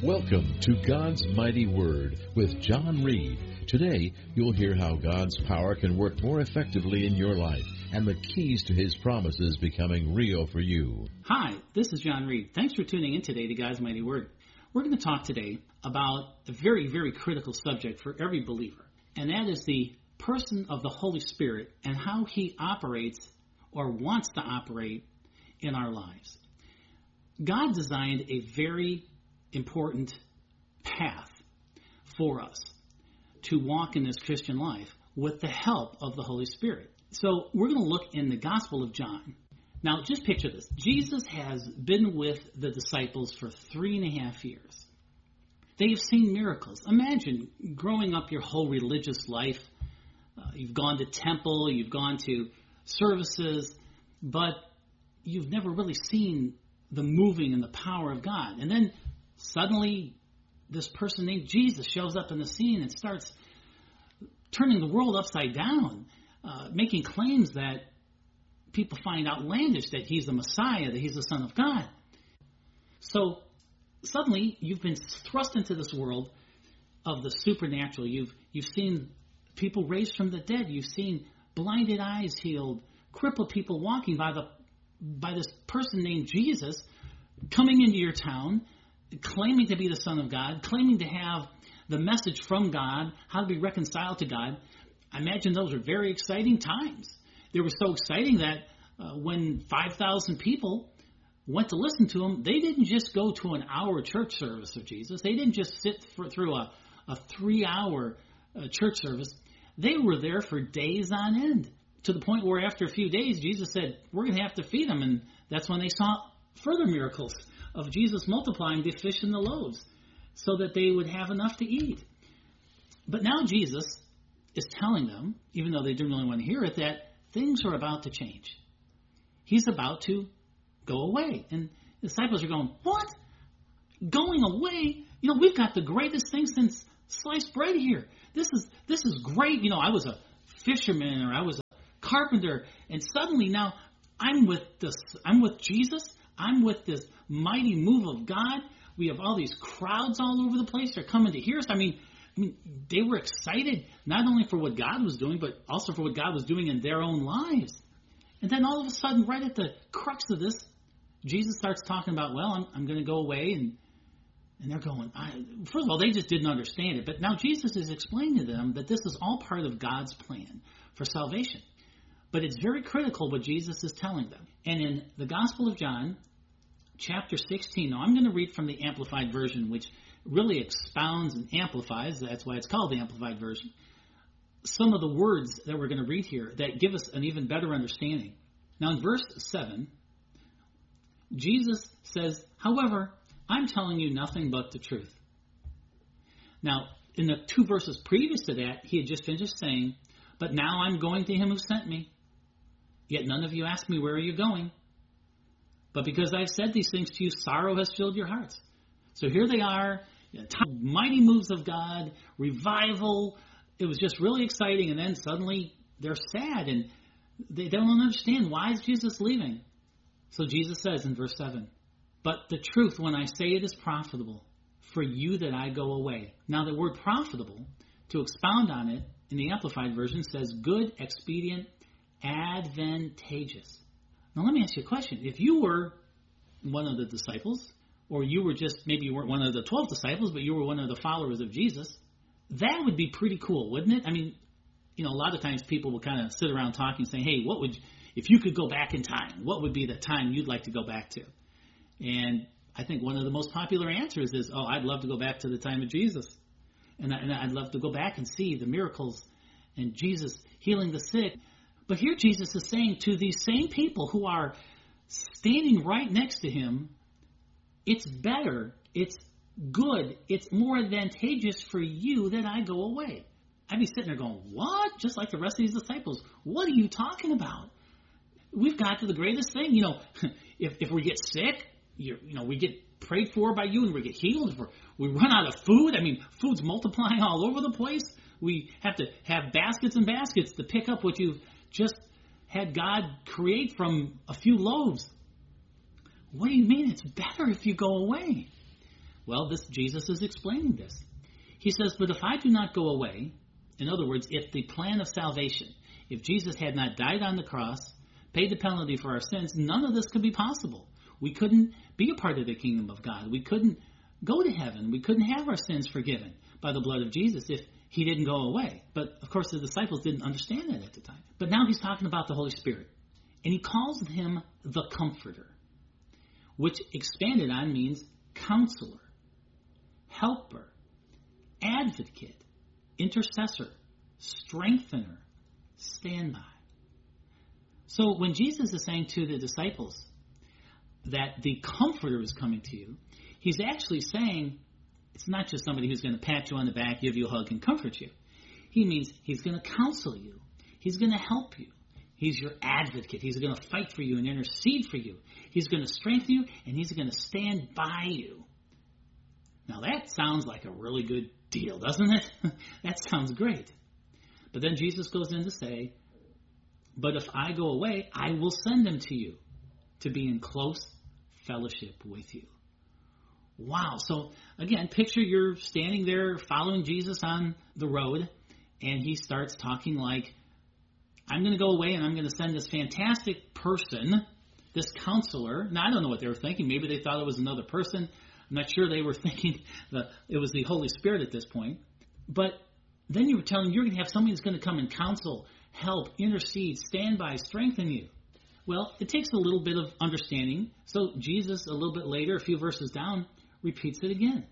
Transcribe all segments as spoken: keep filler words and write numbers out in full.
Welcome to God's Mighty Word with John Reed. Today, you'll hear how God's power can work more effectively in your life and the keys to His promises becoming real for you. Hi, this is John Reed. Thanks for tuning in today to God's Mighty Word. We're going to talk today about a very, very critical subject for every believer, and that is the person of the Holy Spirit and how He operates or wants to operate in our lives. God designed a very important path for us to walk in this Christian life with the help of the Holy Spirit. So we're going to look in the Gospel of John. Now, just picture this. Jesus has been with the disciples for three and a half years. They have seen miracles. Imagine growing up your whole religious life. Uh, you've gone to temple, you've gone to services, but you've never really seen the moving and the power of God. And then suddenly, this person named Jesus shows up in the scene and starts turning the world upside down, uh, making claims that people find outlandish, that He's the Messiah, that He's the Son of God. So suddenly, you've been thrust into this world of the supernatural. You've you've seen people raised from the dead. You've seen blinded eyes healed, crippled people walking by the by this person named Jesus coming into your town, claiming to be the Son of God, claiming to have the message from God, how to be reconciled to God. I imagine those were very exciting times. They were so exciting that uh, when five thousand people went to listen to Him, they didn't just go to an hour church service of Jesus. They didn't just sit for, through a, a three-hour uh, church service. They were there for days on end, to the point where after a few days, Jesus said, we're going to have to feed them. And that's when they saw further miracles of Jesus multiplying the fish and the loaves so that they would have enough to eat. But now Jesus is telling them, even though they didn't really want to hear it, that things are about to change. He's about to go away. And the disciples are going, what? Going away? You know, we've got the greatest thing since sliced bread here. This is this is great. You know, I was a fisherman or I was a carpenter, and suddenly now I'm with this. I'm with Jesus. I'm with this mighty move of God. We have all these crowds all over the place. They're coming to hear us. I mean, I mean, they were excited not only for what God was doing, but also for what God was doing in their own lives. And then all of a sudden, right at the crux of this, Jesus starts talking about, well, I'm, I'm going to go away. And and they're going, I, first of all, they just didn't understand it. But now Jesus is explaining to them that this is all part of God's plan for salvation. But it's very critical what Jesus is telling them. And in the Gospel of John, chapter sixteen, now I'm going to read from the Amplified Version, which really expounds and amplifies, that's why it's called the Amplified Version, some of the words that we're going to read here that give us an even better understanding. Now in verse seven, Jesus says, however, I'm telling you nothing but the truth. Now, in the two verses previous to that, he had just finished saying, but now I'm going to Him who sent me. Yet none of you ask me, where are you going? But because I've said these things to you, sorrow has filled your hearts. So here they are, mighty moves of God, revival. It was just really exciting. And then suddenly they're sad and they don't understand, why is Jesus leaving? So Jesus says in verse seven, but the truth, when I say it is profitable for you that I go away. Now the word profitable, to expound on it in the Amplified Version, says good, expedient, advantageous. Now let me ask you a question. If you were one of the disciples, or you were just, maybe you weren't one of the twelve disciples, but you were one of the followers of Jesus, that would be pretty cool, wouldn't it? I mean, you know, a lot of times people will kind of sit around talking, saying, hey, what would, if you could go back in time, what would be the time you'd like to go back to? And I think one of the most popular answers is, oh, I'd love to go back to the time of Jesus. And, I, and I'd love to go back and see the miracles and Jesus healing the sick. But here Jesus is saying to these same people who are standing right next to Him, it's better, it's good, it's more advantageous for you that I go away. I'd be sitting there going, what? Just like the rest of these disciples. What are you talking about? We've got to the greatest thing. You know, if, if we get sick, you, you know, we get prayed for by you and we get healed. If we're, we run out of food, I mean, food's multiplying all over the place. We have to have baskets and baskets to pick up what you've just had God create from a few loaves. What do you mean it's better if you go away? Well, this Jesus is explaining this. He says, but if I do not go away, in other words, if the plan of salvation, if Jesus had not died on the cross, paid the penalty for our sins, none of this could be possible. We couldn't be a part of the kingdom of God. We couldn't go to heaven. We couldn't have our sins forgiven by the blood of Jesus if he didn't go away. But, of course, the disciples didn't understand that at the time. But now he's talking about the Holy Spirit. And he calls him the Comforter, which expanded on means counselor, helper, advocate, intercessor, strengthener, standby. So when Jesus is saying to the disciples that the Comforter is coming to you, he's actually saying it's not just somebody who's going to pat you on the back, give you a hug, and comfort you. He means he's going to counsel you. He's going to help you. He's your advocate. He's going to fight for you and intercede for you. He's going to strengthen you, and he's going to stand by you. Now that sounds like a really good deal, doesn't it? That sounds great. But then Jesus goes in to say, but if I go away, I will send them to you to be in close fellowship with you. Wow. So again, picture you're standing there following Jesus on the road, and he starts talking like, I'm going to go away and I'm going to send this fantastic person, this counselor. Now, I don't know what they were thinking. Maybe they thought it was another person. I'm not sure they were thinking that it was the Holy Spirit at this point. But then you were telling them you're going to have somebody that's going to come and counsel, help, intercede, stand by, strengthen you. Well, it takes a little bit of understanding. So Jesus, a little bit later, a few verses down, repeats it again.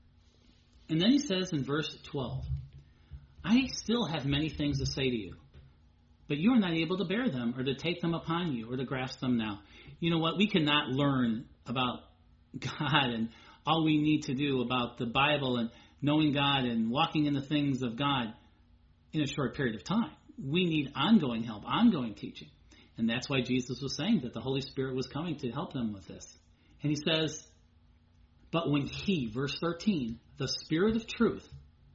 And then he says in verse twelve, I still have many things to say to you, but you are not able to bear them or to take them upon you or to grasp them now. You know what? We cannot learn about God and all we need to do about the Bible and knowing God and walking in the things of God in a short period of time. We need ongoing help, ongoing teaching. And that's why Jesus was saying that the Holy Spirit was coming to help them with this. And he says, but when he, verse thirteen, the Spirit of truth,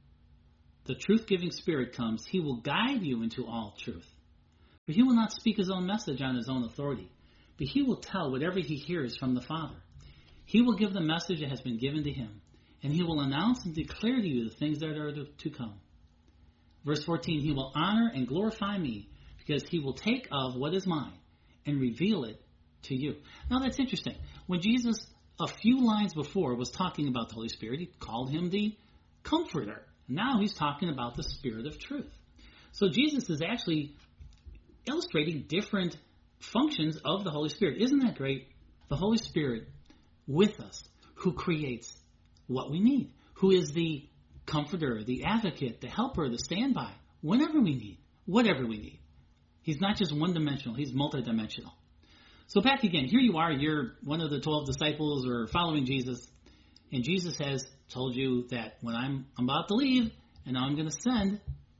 the truth-giving Spirit comes, he will guide you into all truth. For he will not speak his own message on his own authority, but he will tell whatever he hears from the Father. He will give the message that has been given to him, and he will announce and declare to you the things that are to come. Verse fourteen, he will honor and glorify me, because he will take of what is mine and reveal it to you. Now that's interesting. When Jesus, a few lines before, was talking about the Holy Spirit, he called him the Comforter. Now he's talking about the Spirit of truth. So Jesus is actually illustrating different functions of the Holy Spirit. Isn't that great? The Holy Spirit with us, who creates what we need, who is the comforter, the advocate, the helper, the standby, whenever we need, whatever we need. He's not just one-dimensional, he's multidimensional. So back again, here you are, you're one of the twelve disciples or following Jesus, and Jesus has told you that when I'm, I'm about to leave, and now I'm going to send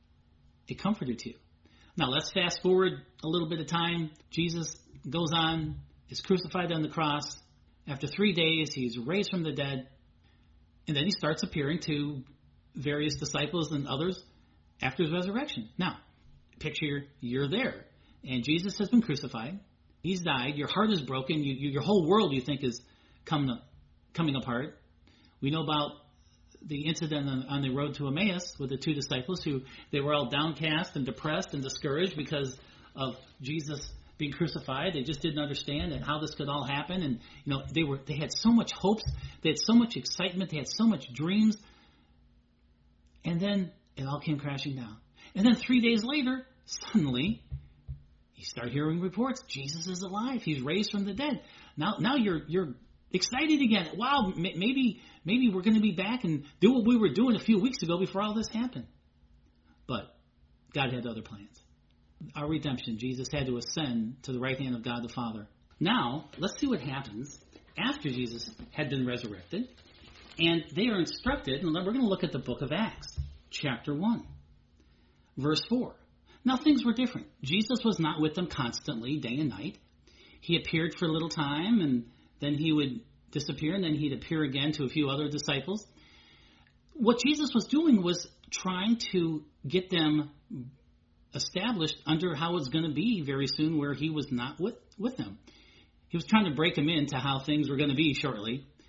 a comforter to you. Now let's fast forward a little bit of time. Jesus goes on, is crucified on the cross. After three days, he's raised from the dead, and then he starts appearing to various disciples and others after his resurrection. Now, picture you're there, and Jesus has been crucified. He's died. Your heart is broken. You, you, your whole world, you think, is come, coming apart. We know about the incident on, on the road to Emmaus with the two disciples who they were all downcast and depressed and discouraged because of Jesus being crucified. They just didn't understand and how this could all happen. And you know, they were they had so much hopes, they had so much excitement, they had so much dreams, and then it all came crashing down. And then three days later, suddenly, you start hearing reports. Jesus is alive. He's raised from the dead. Now, now you're you're excited again. Wow, maybe maybe we're going to be back and do what we were doing a few weeks ago before all this happened. But God had other plans. Our redemption, Jesus had to ascend to the right hand of God the Father. Now, let's see what happens after Jesus had been resurrected. And they are instructed, and we're going to look at the book of Acts, chapter one, verse four. Now, things were different. Jesus was not with them constantly, day and night. He appeared for a little time, and then he would disappear, and then he'd appear again to a few other disciples. What Jesus was doing was trying to get them established under how it's going to be very soon where he was not with, with them. He was trying to break them into how things were going to be shortly.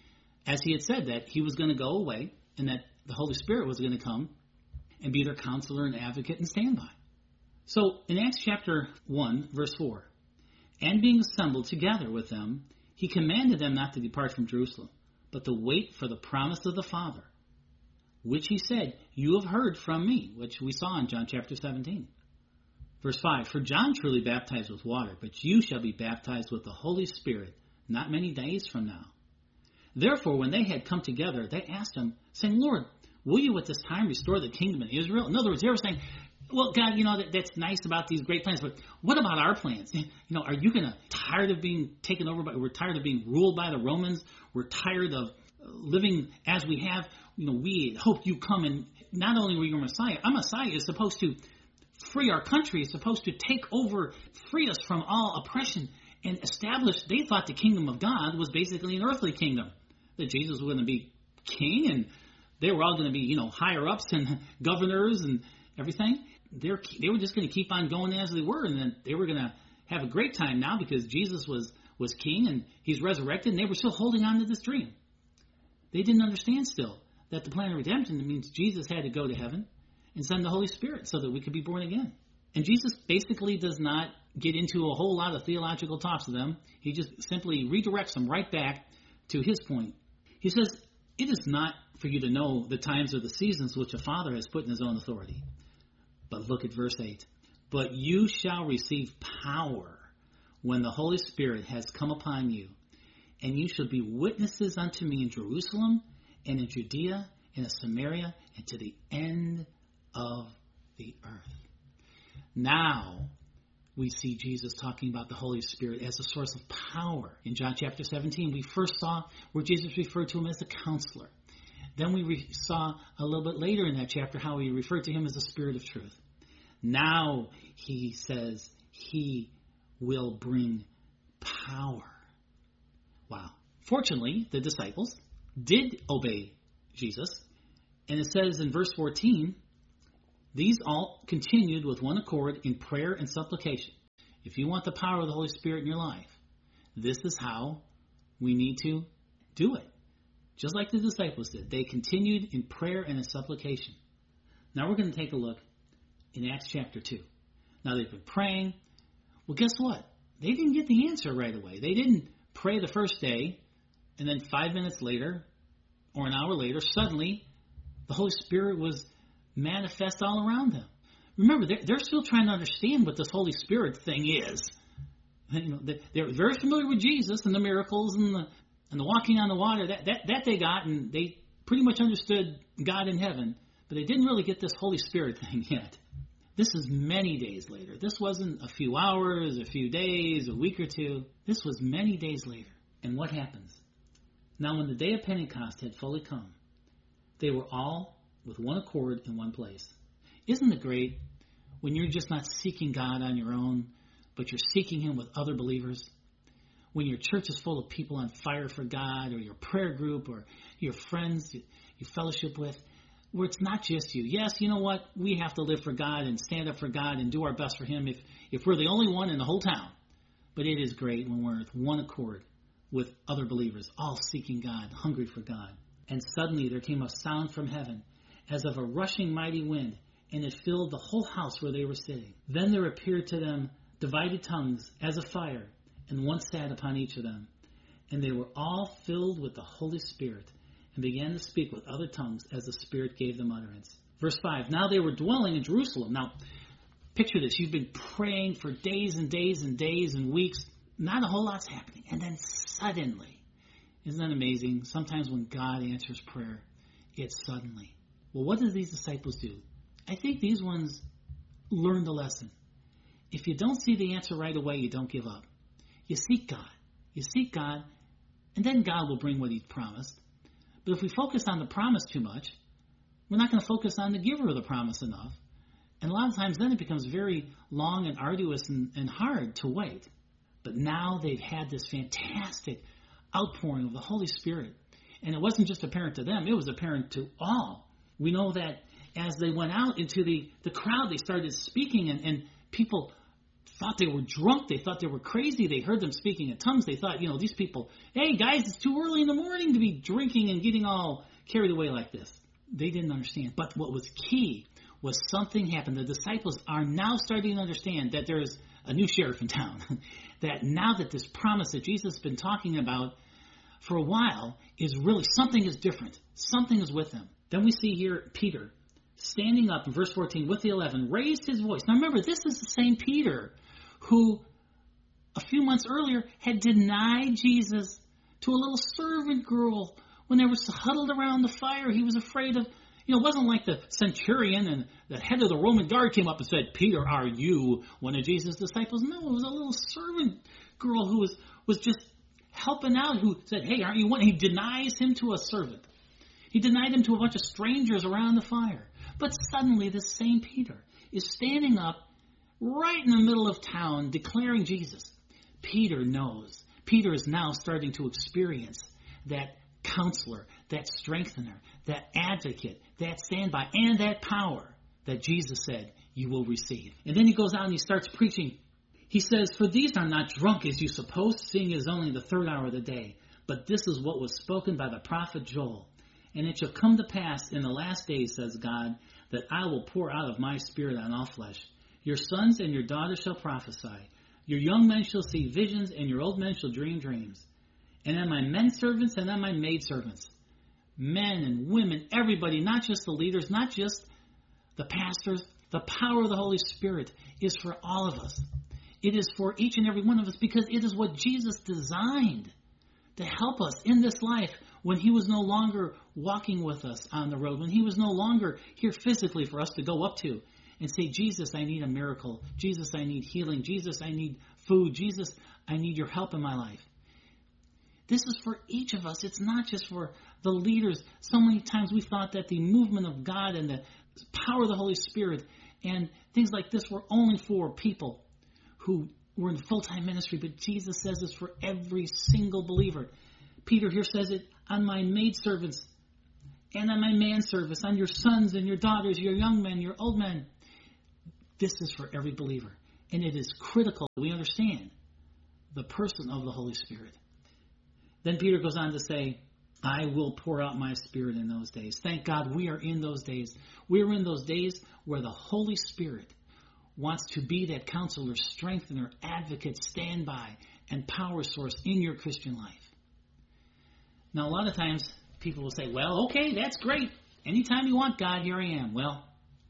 as he had said that he was going to go away and that the Holy Spirit was going to come and be their counselor and advocate and standby. So in Acts chapter one, verse four, and being assembled together with them, he commanded them not to depart from Jerusalem, but to wait for the promise of the Father, which he said, you have heard from me, which we saw in John chapter seventeen. Verse five, for John truly baptized with water, but you shall be baptized with the Holy Spirit not many days from now. Therefore, when they had come together, they asked him, saying, Lord, will you at this time restore the kingdom in Israel? In other words, they were saying, well, God, you know, that, that's nice about these great plans, but what about our plans? You know, are you going to, tired of being taken over by, we're tired of being ruled by the Romans. We're tired of living as we have. You know, we hope you come and not only were you Messiah, our Messiah is supposed to free our country, is supposed to take over, free us from all oppression and establish, they thought the kingdom of God was basically an earthly kingdom, that Jesus was going to be king and they were all going to be, you know, higher ups and governors and everything. They're, they were just going to keep on going as they were, and then they were going to have a great time now because Jesus was, was king and he's resurrected, and they were still holding on to this dream. They didn't understand still that the plan of redemption means Jesus had to go to heaven and send the Holy Spirit so that we could be born again. And Jesus basically does not get into a whole lot of theological talks with them. He just simply redirects them right back to his point. He says, it is not for you to know the times or the seasons which a father has put in his own authority. But look at verse eight. But you shall receive power when the Holy Spirit has come upon you, and you shall be witnesses unto me in Jerusalem and in Judea and in Samaria and to the end of the earth. Now we see Jesus talking about the Holy Spirit as a source of power. In John chapter seventeen, we first saw where Jesus referred to him as the counselor. Then we re- saw a little bit later in that chapter how he referred to him as the Spirit of truth. Now he says he will bring power. Wow. Fortunately, the disciples did obey Jesus. And it says in verse fourteen, these all continued with one accord in prayer and supplication. If you want the power of the Holy Spirit in your life, this is how we need to do it. Just like the disciples did. They continued in prayer and in supplication. Now we're going to take a look in Acts chapter two. Now they've been praying. Well, guess what? They didn't get the answer right away. They didn't pray the first day, and then five minutes later, or an hour later, suddenly the Holy Spirit was manifest all around them. Remember, they're, they're still trying to understand what this Holy Spirit thing is. You know, they're very familiar with Jesus and the miracles and the and the walking on the water. That, that, that they got, and they pretty much understood God in heaven, but they didn't really get this Holy Spirit thing yet. This is many days later. This wasn't a few hours, a few days, a week or two. This was many days later. And what happens? Now when the day of Pentecost had fully come, they were all with one accord in one place. Isn't it great when you're just not seeking God on your own, but you're seeking him with other believers? When your church is full of people on fire for God, or your prayer group, or your friends you, you fellowship with, where it's not just you. Yes, you know what? We have to live for God and stand up for God and do our best for him if, if we're the only one in the whole town. But it is great when we're with one accord with other believers, all seeking God, hungry for God. And suddenly there came a sound from heaven as of a rushing mighty wind, and it filled the whole house where they were sitting. Then there appeared to them divided tongues as of fire, and one sat upon each of them. And they were all filled with the Holy Spirit, and began to speak with other tongues as the Spirit gave them utterance. Verse five, now they were dwelling in Jerusalem. Now, picture this. You've been praying for days and days and days and weeks. Not a whole lot's happening. And then suddenly, isn't that amazing? Sometimes when God answers prayer, it's suddenly. Well, what did these disciples do? I think these ones learned the lesson. If you don't see the answer right away, you don't give up. You seek God. You seek God, and then God will bring what he promised. But if we focus on the promise too much, we're not going to focus on the giver of the promise enough. And a lot of times then it becomes very long and arduous and, and hard to wait. But now they've had this fantastic outpouring of the Holy Spirit. And it wasn't just apparent to them, it was apparent to all. We know that as they went out into the, the crowd, they started speaking, and, and people thought they were drunk. They thought they were crazy. They heard them speaking in tongues. They thought, you know, these people, hey, guys, it's too early in the morning to be drinking and getting all carried away like this. They didn't understand. But what was key was something happened. The disciples are now starting to understand that there's a new sheriff in town. That now that this promise that Jesus has been talking about for a while is really, something is different. Something is with him. Then we see here Peter standing up in verse fourteen with the eleven, raised his voice. Now remember, this is the same Peter who a few months earlier had denied Jesus to a little servant girl when they were huddled around the fire. He was afraid of, you know, it wasn't like the centurion and the head of the Roman guard came up and said, Peter, are you one of Jesus' disciples? No, it was a little servant girl who was, was just helping out, who said, hey, aren't you one? He denies him to a servant. He denied him to a bunch of strangers around the fire. But suddenly this same Peter is standing up right in the middle of town declaring Jesus. Peter knows. Peter is now starting to experience that counselor, that strengthener, that advocate, that standby, and that power that Jesus said you will receive. And then he goes out and he starts preaching. He says, for these are not drunk as you suppose, seeing it is only the third hour of the day. But this is what was spoken by the prophet Joel. And it shall come to pass in the last days, says God, that I will pour out of my spirit on all flesh. Your sons and your daughters shall prophesy. Your young men shall see visions, and your old men shall dream dreams. And on my men servants and on my maid servants, men and women, everybody, not just the leaders, not just the pastors, the power of the Holy Spirit is for all of us. It is for each and every one of us because it is what Jesus designed to help us in this life when he was no longer walking with us on the road, when he was no longer here physically for us to go up to and say, Jesus, I need a miracle. Jesus, I need healing. Jesus, I need food. Jesus, I need your help in my life. This is for each of us. It's not just for the leaders. So many times we thought that the movement of God and the power of the Holy Spirit and things like this were only for people who were in full-time ministry. But Jesus says it's for every single believer. Peter here says it, on my maidservants and on my manservants, on your sons and your daughters, your young men, your old men. This is for every believer. And it is critical that we understand the person of the Holy Spirit. Then Peter goes on to say, I will pour out my spirit in those days. Thank God we are in those days. We are in those days where the Holy Spirit wants to be that counselor, strengthener, advocate, standby, and power source in your Christian life. Now, a lot of times people will say, well, okay, that's great. Anytime you want God, here I am. Well,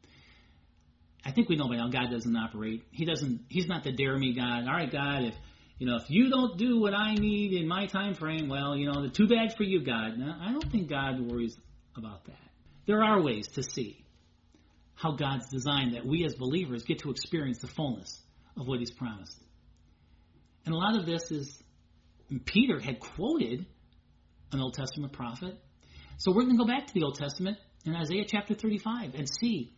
I think we know by now God doesn't operate. He doesn't, he's not the dare me God. All right, God, if you know, if you don't do what I need in my time frame, well, you know, too bad for you, God. Now, I don't think God worries about that. There are ways to see how God's designed that we as believers get to experience the fullness of what he's promised. And a lot of this is, Peter had quoted an Old Testament prophet. So we're going to go back to the Old Testament in Isaiah chapter thirty-five and see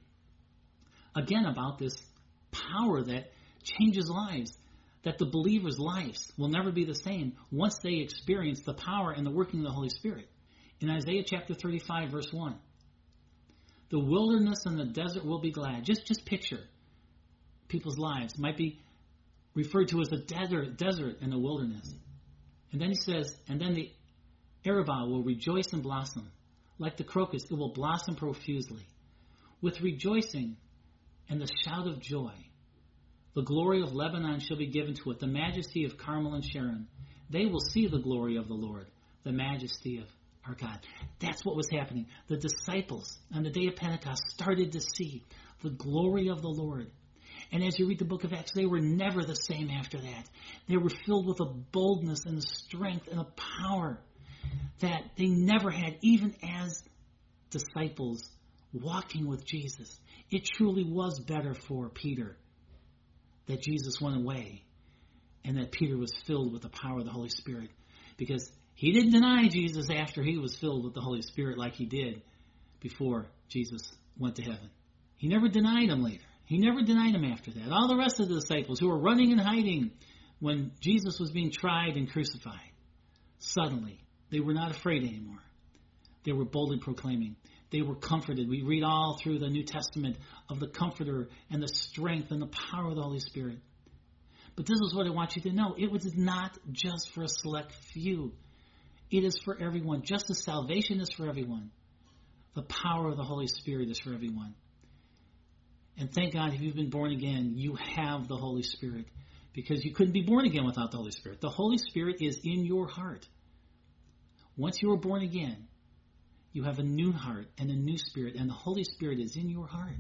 again about this power that changes lives, that the believers' lives will never be the same once they experience the power and the working of the Holy Spirit. In Isaiah chapter thirty-five, verse one, the wilderness and the desert will be glad. Just, just picture people's lives might be referred to as a desert, desert and a wilderness. And then he says, and then the Arabah will rejoice and blossom. Like the crocus, it will blossom profusely. With rejoicing and the shout of joy, the glory of Lebanon shall be given to it, the majesty of Carmel and Sharon. They will see the glory of the Lord, the majesty of our God. That's what was happening. The disciples on the day of Pentecost started to see the glory of the Lord. And as you read the book of Acts, they were never the same after that. They were filled with a boldness and a strength and a power that they never had, even as disciples walking with Jesus. It truly was better for Peter that Jesus went away and that Peter was filled with the power of the Holy Spirit, because he didn't deny Jesus after he was filled with the Holy Spirit like he did before Jesus went to heaven. He never denied him later. He never denied him after that. All the rest of the disciples who were running and hiding when Jesus was being tried and crucified, suddenly they were not afraid anymore. They were boldly proclaiming. They were comforted. We read all through the New Testament of the Comforter and the strength and the power of the Holy Spirit. But this is what I want you to know. It was not just for a select few. It is for everyone. Just as salvation is for everyone, the power of the Holy Spirit is for everyone. And thank God, if you've been born again, you have the Holy Spirit, because you couldn't be born again without the Holy Spirit. The Holy Spirit is in your heart. Once you are born again, you have a new heart and a new spirit, and the Holy Spirit is in your heart.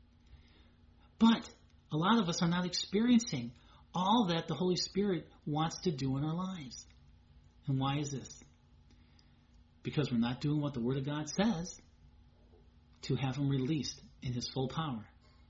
But a lot of us are not experiencing all that the Holy Spirit wants to do in our lives. And why is this? Because we're not doing what the Word of God says to have Him released in His full power.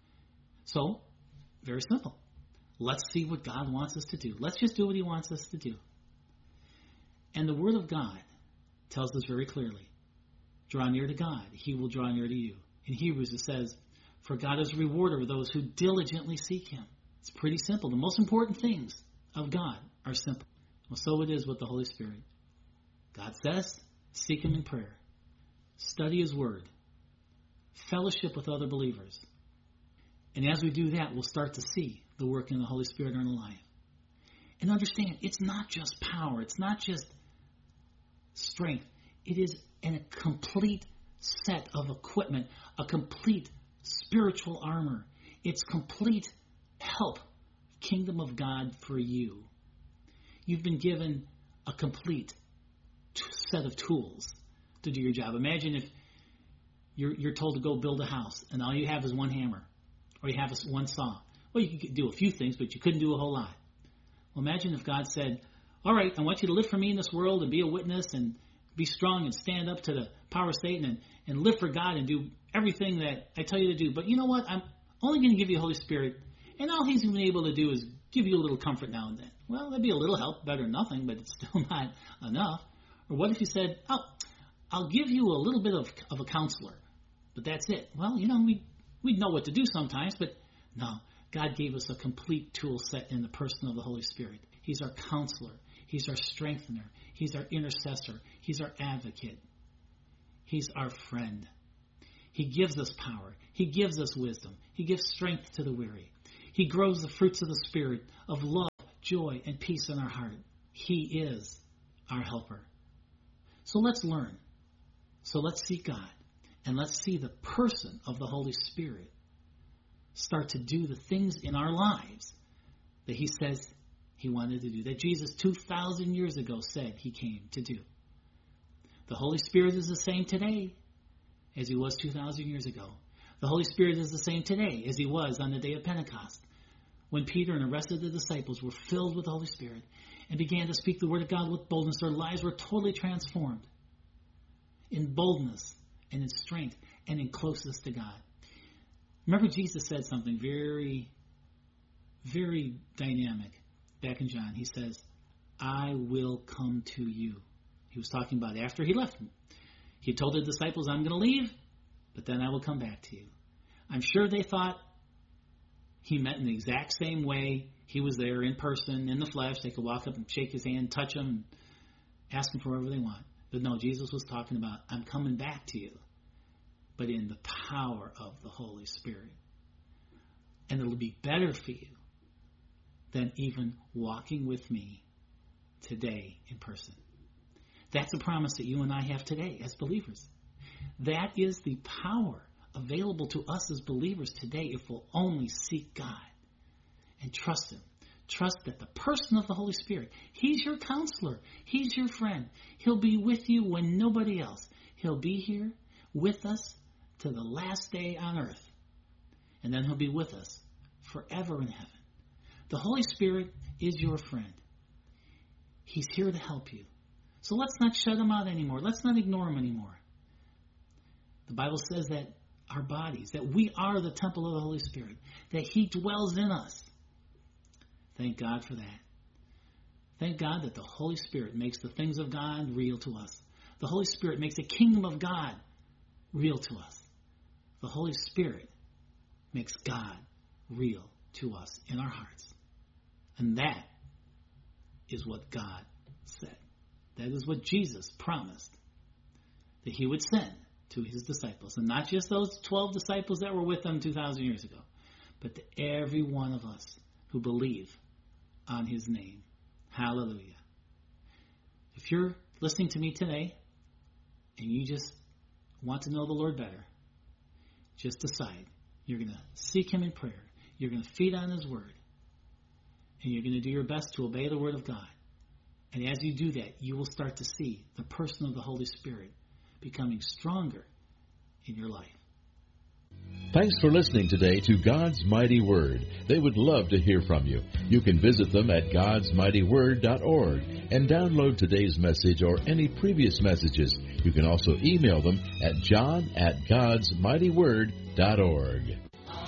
So, very simple. Let's see what God wants us to do. Let's just do what He wants us to do. And the Word of God tells us very clearly, draw near to God, He will draw near to you. In Hebrews it says, for God is a rewarder of those who diligently seek Him. It's pretty simple. The most important things of God are simple. Well, so it is with the Holy Spirit. God says, seek Him in prayer. Study His Word. Fellowship with other believers. And as we do that, we'll start to see the work in the Holy Spirit in our life. And understand, it's not just power. It's not just strength. It is a complete set of equipment, a complete spiritual armor. It's complete help, kingdom of God for you. You've been given a complete t- set of tools to do your job. Imagine if you're, you're told to go build a house, and all you have is one hammer, or you have a, one saw. Well, you could do a few things, but you couldn't do a whole lot. Well, imagine if God said, all right, I want you to live for me in this world and be a witness and be strong and stand up to the power of Satan and, and live for God and do everything that I tell you to do. But you know what? I'm only going to give you the Holy Spirit, and all He's been able to do is give you a little comfort now and then. Well, that'd be a little help, better than nothing, but it's still not enough. Or what if He said, oh, I'll give you a little bit of, of a counselor, but that's it. Well, you know, we, we'd know what to do sometimes, but no. God gave us a complete tool set in the person of the Holy Spirit. He's our counselor. He's our strengthener. He's our intercessor. He's our advocate. He's our friend. He gives us power. He gives us wisdom. He gives strength to the weary. He grows the fruits of the Spirit of love, joy, and peace in our heart. He is our helper. So let's learn. So let's see God. And let's see the person of the Holy Spirit start to do the things in our lives that He says He wanted to do, that Jesus two thousand years ago said He came to do. The Holy Spirit is the same today as He was two thousand years ago. The Holy Spirit is the same today as He was on the day of Pentecost, when Peter and the rest of the disciples were filled with the Holy Spirit and began to speak the Word of God with boldness. Their lives were totally transformed in boldness and in strength and in closeness to God. Remember, Jesus said something very, very dynamic back in John. He says, I will come to you. He was talking about after He left them. He told the disciples, I'm going to leave, but then I will come back to you. I'm sure they thought He meant in the exact same way. He was there in person, in the flesh. They could walk up and shake His hand, touch Him, and ask Him for whatever they want. But no, Jesus was talking about, I'm coming back to you, but in the power of the Holy Spirit. And it'll be better for you than even walking with me today in person. That's a promise that you and I have today as believers. That is the power available to us as believers today if we'll only seek God and trust Him. Trust that the person of the Holy Spirit, He's your counselor. He's your friend. He'll be with you when nobody else. He'll be here with us to the last day on earth. And then He'll be with us forever in heaven. The Holy Spirit is your friend. He's here to help you. So let's not shut Him out anymore. Let's not ignore Him anymore. The Bible says that our bodies, that we are the temple of the Holy Spirit, that He dwells in us. Thank God for that. Thank God that the Holy Spirit makes the things of God real to us. The Holy Spirit makes the kingdom of God real to us. The Holy Spirit makes God real to us in our hearts. And that is what God said. That is what Jesus promised that He would send to His disciples. And not just those twelve disciples that were with Him two thousand years ago, but to every one of us who believe on his name. Hallelujah. If you're listening to me today and you just want to know the Lord better, just decide you're going to seek him in prayer. You're going to feed on his word. And you're going to do your best to obey the word of God. And as you do that, you will start to see the person of the Holy Spirit becoming stronger in your life. Thanks for listening today to God's Mighty Word. They would love to hear from you. You can visit them at gods mighty word dot org and download today's message or any previous messages. You can also email them at john at gods mighty word dot org.